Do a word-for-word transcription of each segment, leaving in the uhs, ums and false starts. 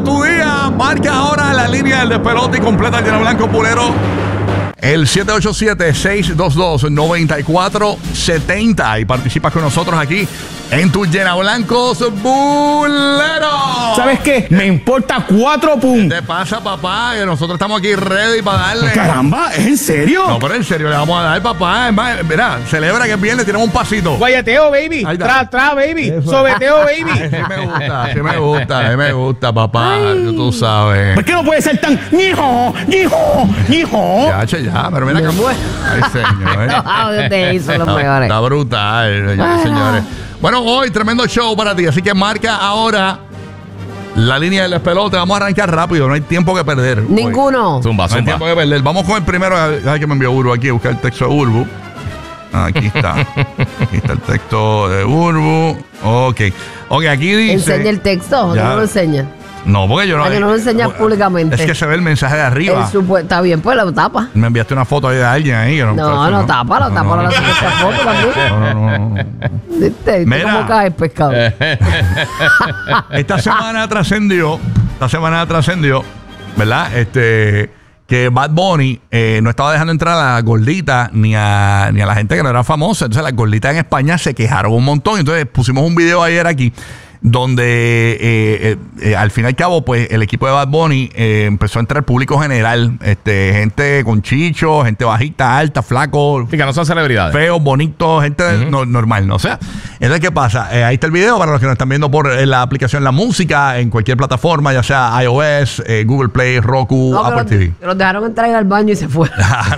arrancando tu día. Marca ahora la línea del despelote y completa el lleno blanco pulero. El siete ocho siete, seis dos dos, nueve cuatro siete cero y participas con nosotros aquí en tu Llena Blancos Bulero. ¿Sabes qué? Me importa cuatro puntos. ¿Qué te pasa, papá? Que nosotros estamos aquí ready para darle. Caramba, ¿es en serio? No, pero en serio, le vamos a dar, papá. Es más, mira, celebra que es viernes, tiramos un pasito. Guayateo, baby. Tra, tra, baby. Eso. Sobeteo, baby. Ay, sí me gusta, sí me gusta, sí me gusta, papá. Ay. Tú sabes. ¿Por qué no puede ser tan hijo, hijo, hijo? Ya, che, ya, pero mira que. Ay, señor. Los audios de eso son los Está, mejores. está brutal, señores y señores. Bueno, hoy tremendo show para ti, así que marca ahora la línea del despelote. Vamos a arrancar rápido, no hay tiempo que perder. Ninguno. Hoy. Zumba, No hay zumba. tiempo que perder. Vamos con el primero. Ay, que me envió Urbu aquí, buscar el texto de Urbu. Aquí está. Aquí está el texto de Urbu. Ok. Ok, aquí dice. Enseña el texto, ¿o Ya. no lo enseña? No, porque yo no. Ah, que no lo enseñas públicamente. Es que se ve el mensaje de arriba. El supu- Está bien, pues lo tapa. Me enviaste una foto ahí de alguien ahí. Que no, No, no, tápalo, no, tápalo no, la siguiente foto también. No, no, no, no. ¿Viste? ¿Viste Mira. cómo cae el pescado? Esta semana trascendió, esta semana trascendió, ¿verdad? Este, que Bad Bunny eh, no estaba dejando entrar a la gordita ni a, ni a la gente que no era famosa. Entonces las gorditas en España se quejaron un montón. Entonces pusimos un video ayer aquí donde eh, eh, eh, al fin y al cabo pues el equipo de Bad Bunny eh, empezó a entrar público general, este, gente con chicho, gente bajita, alta, flaco, Sí, que no son celebridades. feos, bonitos, gente Uh-huh. no- normal, ¿no? O sea, entonces, ¿qué pasa? Eh, ahí está el video para los que nos están viendo por eh, la aplicación La Música, en cualquier plataforma, ya sea iOS, eh, Google Play, Roku, No, que Apple los, T V. que los dejaron entrar al baño y se fue.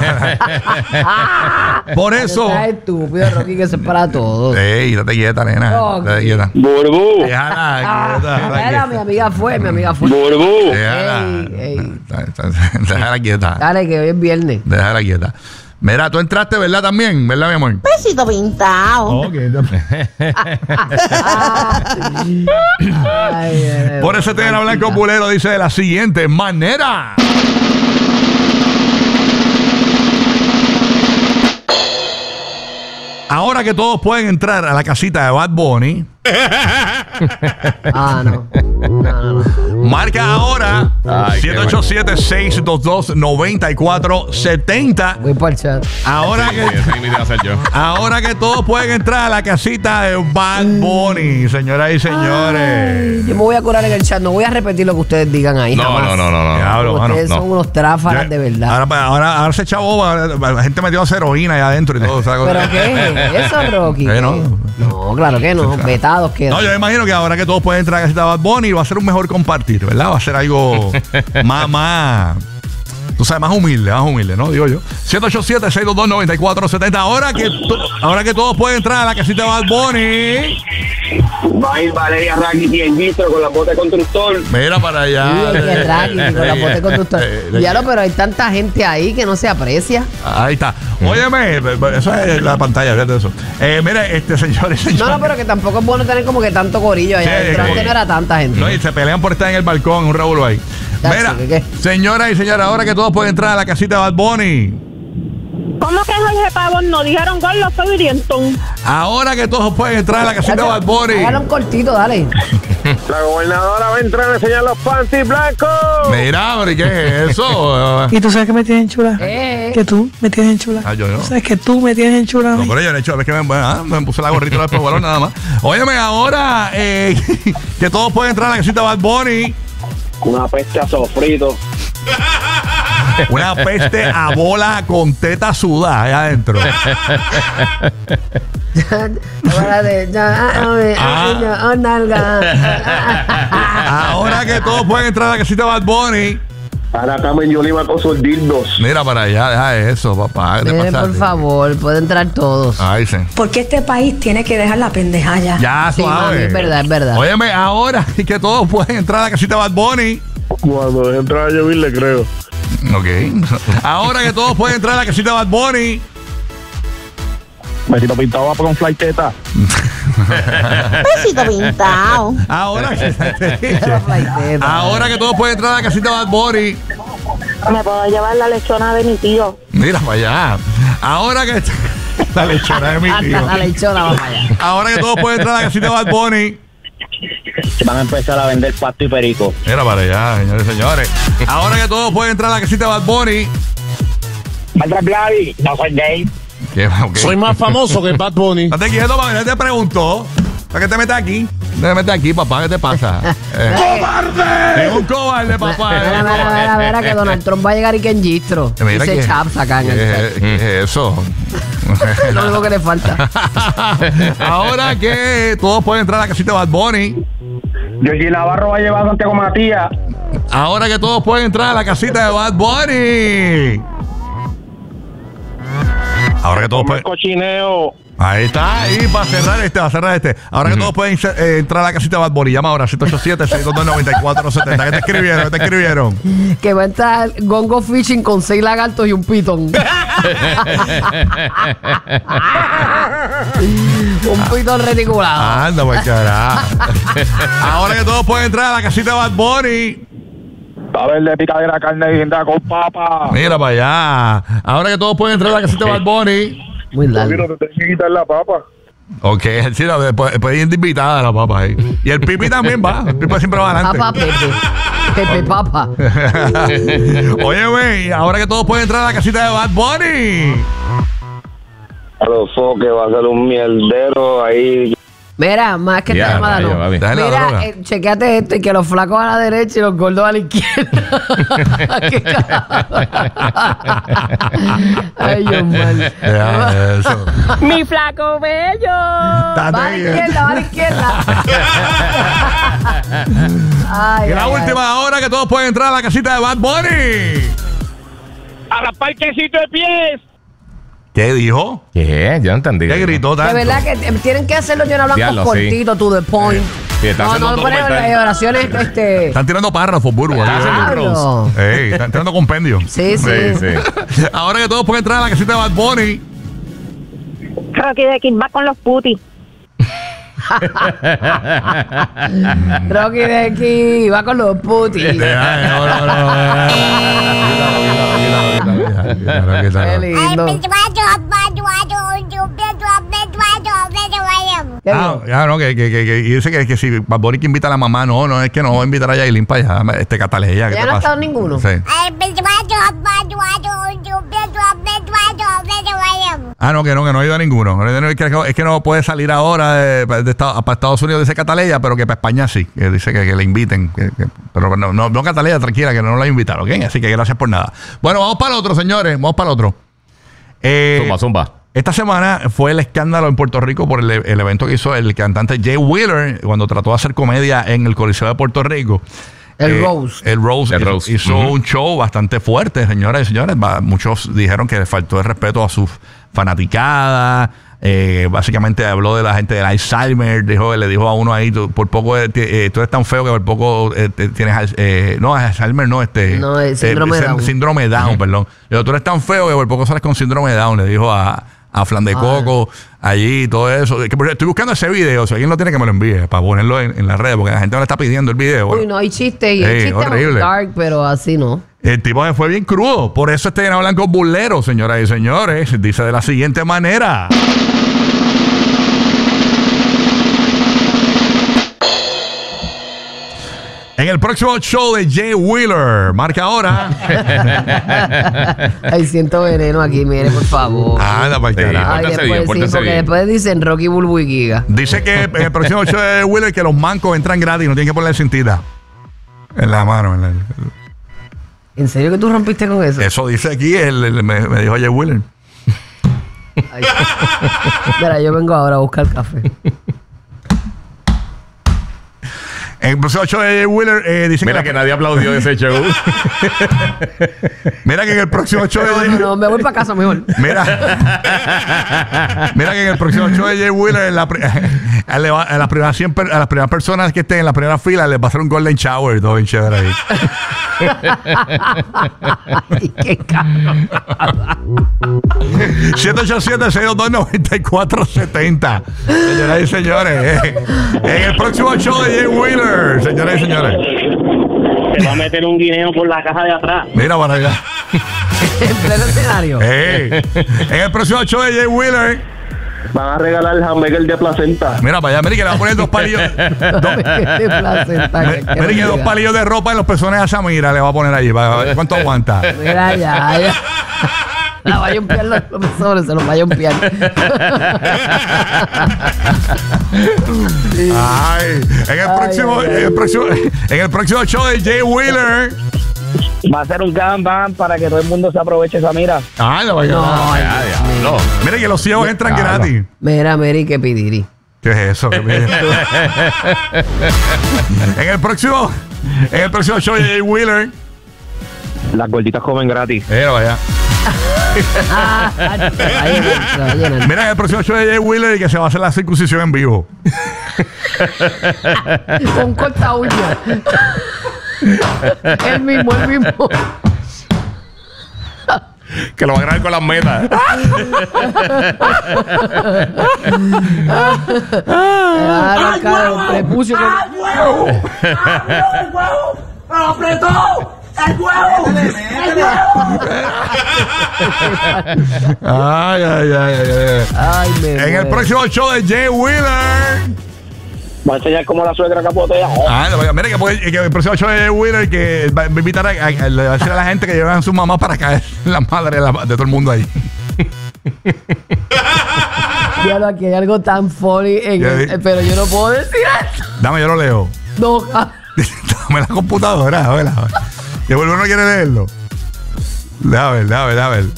Por eso... Es estúpido, Rocky, que eso es para todos. Ey, date quieta, nena. Ok. Date quieta. Burbu, Déjala, Ah, quieta, déjala era, mi quieta. amiga fue, mi amiga fue. Burbu. Déjala. Ey, ey. Déjala quieta. Dale, que hoy es viernes. Déjala quieta. Mira, tú entraste, ¿verdad? También, ¿verdad, mi amor? Besito pintado. Ok. Ay, ay, Por eso Llena Blanco Pulero dice de la siguiente manera. Ahora que todos pueden entrar a la casita de Bad Bunny, Ah, no. No, no, no. marca ahora Ay, qué siete ocho siete, seis dos dos, nueve cuatro siete cero. Voy por el chat. Ahora que, Esa es mi idea hacer yo. ahora que todos pueden entrar a la casita de Bad Bunny, señoras y señores. Yo me voy a curar en el chat. No voy a repetir lo que ustedes digan ahí. No, jamás. no, no, no, no. Diablo, mano. Ustedes no. son unos tráfalas Ya- de verdad. Ahora, ahora, ahora se chavó, la gente metió heroína allá adentro y todo. ¿sabes? ¿Pero qué es eso, Rocky? Eh, no. No, claro que no. Vetados quedan. No, yo me imagino que ahora que todos pueden entrar a la casita de Bad Bunny va a ser un mejor compartir, ¿verdad? Va a ser algo más, más, tú sabes, más humilde, más humilde, ¿no? Digo yo. siete ocho siete, seis dos dos, nueve cuatro siete cero. Ahora que, to- ahora que todos pueden entrar a la casita de Bad Bunny, Va a ir Valeria Raggi y el Gistro con la bota de constructor. mira para allá. Sí, qué raro, con la bote conductor. Eh, eh, Ya lo, pero hay tanta gente ahí que no se aprecia. Ahí está. Óyeme, eso es la pantalla, fíjate eso. Eh, mire, este, señores y señores. No, no, pero que tampoco es bueno tener como que tanto corillo allá Sí, adentro. sí. Antes no era tanta gente. No, y se pelean por estar en el balcón, un revuelo ahí. Ya, Mira, sí, ¿qué? señoras y señores, ahora que todos pueden entrar a la casita de Bad Bunny. ¿Cómo que Jorge Pavón no dijeron gol los Febirientón? Ahora que todos pueden entrar a la casita de Bad Bunny. Hágalo un cortito, dale. La gobernadora va a entrar a enseñar los panties blancos. Mira, pero ¿y qué es eso? Y tú sabes que me tienes enchulada. Eh. Que tú me tienes enchulada. Ah, yo no. Sabes que tú me tienes enchulada. No, pero yo no he hecho, es que me, ah, me puse la gorrita del balón nada más. Óyeme, ahora eh, que todos pueden entrar a la casita de Bad Bunny. Una peste a sofrito. Una peste a bola con teta sudada allá adentro. Ahora de- ya, ah, ah, Ah. ah, nalga. Ahora que todos pueden entrar a la casita de Bad Bunny. Ahora Carmen Yolima con sus dildos. Mira para allá, deja eso, papá. ¿Qué te Mire, pasa a por ti? favor, pueden entrar todos. Ay, sí. Porque este país tiene que dejar la pendeja ya. Ya, Sí, suave. mami, es verdad, es verdad. Óyeme, ahora que todos pueden entrar a la casita de Bad Bunny. Cuando entra a llover le creo. Ok. Ahora que todos pueden entrar a la casita de Bad Bunny. Besito pintado va con flighteta. Besito pintado. Ahora que, La flighteta. ahora que todos pueden entrar a la casita de Bad Bunny. Me puedo llevar la lechona de mi tío. Mira para allá. Ahora que. La lechona de mi tío. Hasta la lechona va para allá. Ahora que todos pueden entrar a la casita de Bad Bunny. van a empezar a vender pasto y perico. Mira para allá, señores y señores. Ahora que todos pueden entrar a la casita de Bad Bunny. Maldra Vladi, no soy gay. ¿Qué? Okay. Soy más famoso que Bad Bunny. No te quieto, papi, no te preguntó. ¿Para qué te metes aquí? Te metes aquí, papá, ¿qué te pasa? Eh, ¡Cobarde! es un cobarde, papá. Mira, mira, mira, mira, que Donald Trump va a llegar y que en gistro. Mira Dice que- Chaps acá en el ¿Qué, set. qué es eso? Lo único que le falta. Ahora que todos pueden entrar a la casita de Bad Bunny. Georgie Navarro va a llevar a Santiago Matías. Ahora que todos pueden entrar a la casita de Bad Bunny. Ahora que todos pueden. Cochineo. Ahí está, ahí para cerrar este, va a cerrar este. Ahora que todos pueden eh, entrar a la casita de Bad Bunny, llama ahora siete ocho siete, seis dos dos, nueve cuatro siete cero. ¿Qué te escribieron? ¿Qué te escribieron? Que va a entrar Gongo Fishing con seis lagartos y un pitón. Un pitón reticulado. Anda, pues carajo. Ahora que todos pueden entrar a la casita de Bad Bunny. A ver, de picadera carne guinda con papa. Mira para allá. Ahora que todos pueden entrar a la casita de Bad Bunny. Muy largo. te tengo que quitar la papa. Ok, sí, no, después, después ir de invitada la papa ahí. Y el Pipi también va. El Pipi siempre va adelante. Papa Pepe. Pepe Papa. Oye, güey, ahora que todos pueden entrar a la casita de Bad Bunny. A los foques va a ser un mierdero ahí. Mira, más que Ya, esta llamada rayo, no. papi. Dale la droga. Mira, eh, chequeate esto y que los flacos a la derecha y los gordos a la izquierda. ¿Qué carajo? Ay, Dios mío. Ya, eso. Mi flaco bello. Va a la bien. izquierda, va a la izquierda. Ay, Y la ay, última hora que todos pueden entrar a la casita de Bad Bunny. A la parquecito de pies. ¿Qué dijo? ¿Qué? Yo no entendí. ¿Qué gritó ay. tanto? De verdad que eh, tienen que hacerlo Jonah Blanco Diablo, sí. cortito, to the point. Sí, está no, haciendo no un ponen documental. eh, oraciones, este. Están tirando párrafos, burbu. Está haciendo un Diablo. Ey, están tirando compendio. Sí, sí. Sí, sí. Ahora que todos pueden entrar a la casita de Bad Bunny. Rocky de Kid va con los putis. Rocky de aquí va con los putis. Ay, no, no, no. Qué lindo. Qué Ah, bien. ya no, que, que, que, que- y dice que, que si Bad Bunny que invita a la mamá, no, no, es que no va a invitar a Yailin para allá, este Cataleya. ¿Qué ¿Ya te no ha pasa? estado ninguno? Sí. Ah, no, que no, que no ha ido a ninguno. No, Es que, es que no puede salir ahora de, de Estados- para Estados Unidos, dice Cataleya, pero que para España sí. Que dice que, que le inviten. que- que- pero no, no, no Cataleya, tranquila, que no la invitaron, ¿ok? Así que gracias por nada. Bueno, vamos para el otro, señores. Vamos para el otro. Eh, Zumba, zumba. Esta semana fue el escándalo en Puerto Rico por el, el evento que hizo el cantante Jay Wheeler cuando trató de hacer comedia en el Coliseo de Puerto Rico. El Rose. El Rose. El hizo, Rose. hizo Ujú. un show bastante fuerte, señoras y señores. Va- Muchos dijeron que le faltó el respeto a sus fanaticadas. Eh, básicamente habló de la gente del Alzheimer. Dijo, le dijo a uno ahí, tú, por poco eh, te- eh, tú eres tan feo que por poco eh, te- tienes al- eh, no, Alzheimer no, este No, es síndrome eh, de Down. síndrome de Down, perdón. Le dijo, tú eres tan feo que por poco sales con síndrome de Down. Le dijo a, a Flan de Coco allí todo eso. Que, por- estoy buscando ese video. Si alguien lo tiene, que me lo envíe para ponerlo en, en las redes, porque la gente me lo está pidiendo el video. Uy, no hay chiste y Ey, el chiste horrible. es dark, pero así no. El tipo se fue bien crudo. Por eso este Llena Blanco burlero, señoras y señores. Dice de la siguiente manera. En el próximo show de Jay Wheeler, marca ahora. Ay, siento veneno aquí, mire, por favor. Anda, para Sí, carajo. Ay, pórtense después, bien, sí, pórtense porque bien. después dicen Rocky Bulbu y Giga. Dice que en el próximo show de Wheeler que los mancos entran gratis, no tienen que ponerle cintita. En la mano. En la- ¿En serio que tú rompiste con eso? Eso dice aquí, el, el- me, me dijo Jay Wheeler. Ay, mira, yo vengo ahora a buscar café. En el próximo show de Jay Wheeler eh, dice Mira que, que nadie aplaudió ese show. mira que en el próximo show de No, Jay no, no, me voy para casa mejor. Mira, mira que en el próximo show de Jay Wheeler, en la pri- a, le va- a las primeras cien per- a las primeras personas que estén en la primera fila, les va a hacer un golden shower, todo bien chévere ahí. Ay, qué cabrón. siete ocho siete, seis dos dos, nueve cuatro siete cero. Señoras y señores, eh, en el próximo show de Jay Wheeler, señoras y señores. Se va a meter un guineo por la caja de atrás. Mira para allá. En pleno escenario. Eh, en el próximo show de Jay Wheeler, van a regalar el hamburger de placenta. Mira, para allá, mira que le va a poner dos palillos. dos, Qué placenta, qué- qué mira que dos rica. palillos de ropa en los pezones a Samira le va a poner allí para ver cuánto aguanta. Mira, ya, ya. La va a yompear los profesores, se los va a yompear. Ay, en el Ay, próximo, ay, ay. en el próximo, en el próximo show de Jay Wheeler. Va a ser un gangbang para que todo el mundo se aproveche esa mira. Ay, no vaya. No, ay, Ya, diablo. Mira que los ciegos entran Claro. gratis. Mira, Mary, que pidiri. ¿Qué es eso? ¿Qué pide? en el próximo, en el próximo show de Jay Wheeler. Las gorditas comen gratis. Mira, vaya. Ah, se va a llenar, se va a llenar. Mira en el próximo show de Jay Wheeler y que se va a hacer la circuncisión en vivo. Con corta uña. El mismo, el mismo. Que lo va a grabar con las metas. Arrancar el prepucio con... Ay, ay, ay, ay, ay. Ay, me En el muero. próximo show de Jay Wheeler. Va a enseñar cómo la suegra capotea. Ah, no, mira que, puede- que el próximo show de Jay Wheeler que va a invitar a, a- a- le va a decir a la gente que llevan a sus mamás para caer en la madre de, la- de todo el mundo ahí. Diablo, aquí hay algo tan funny en Ya el- vi. pero yo no puedo decir esto. Dame, yo lo leo. No, ja- Dame la computadora, a ver, a ver. Que vuelvo no quiere leerlo. Deja ver, deja ver, deja ver.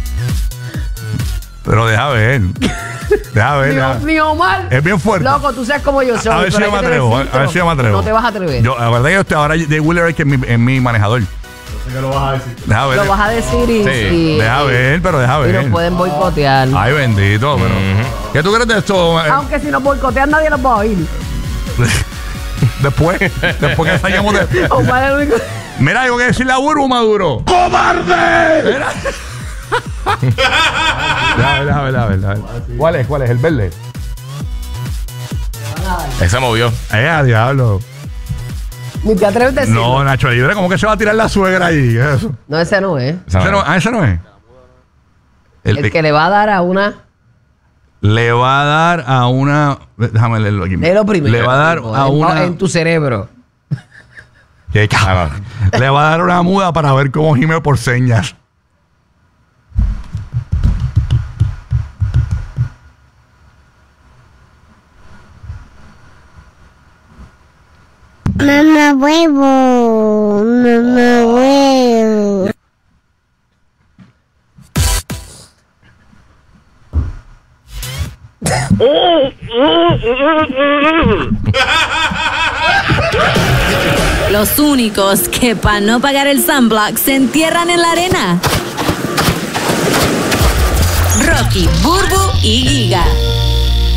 Pero deja ver. Deja ver, ni, deja- ni Omar. Es bien fuerte. Loco, tú sabes como yo soy. A ver si pero yo me hay que tener atrevo. A filtro. ver si yo me atrevo. No te vas a atrever. Yo, la verdad que yo estoy ahora de Wheeler es que es mi, es mi manejador. Deja ver. Lo vas a decir y... Sí, y- Deja ver, pero deja y ver. nos pueden boicotear. Ay, bendito, pero. ¿Qué tú crees de esto? eh, Aunque si nos boicotean nadie nos va a oír. Después, después que salgamos de. Omar es el único... Mira, hay que decirle a Burbu Maduro. ¡Cobarde! Mira. Déjame ver, déjame ver, déjame ver, déjame ver. ¿Cuál es? ¿Cuál es? ¿El verde? Ese se movió. Eh, a diablo. Ni te atreves a decirlo. No, Nacho Libre, ¿cómo que se va a tirar la suegra ahí? ¿Qué es eso? No, ese no es. ¿Ese no, ah, ese no es. El, El que le va a dar a una... le va a dar a una. Déjame leerlo aquí. Léelo primero. Le va a dar tipo, a en- una. En tu cerebro. Qué cabrón. Le va a dar una muda para ver cómo gime por señas. Mamá huevo, mamá huevo. Los únicos que para no pagar el sunblock se entierran en la arena. Rocky, Burbu y Giga.